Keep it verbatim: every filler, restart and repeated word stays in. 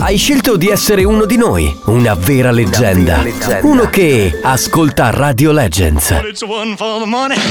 Hai scelto di essere uno di noi, una vera leggenda. Uno che ascolta Radio Legends.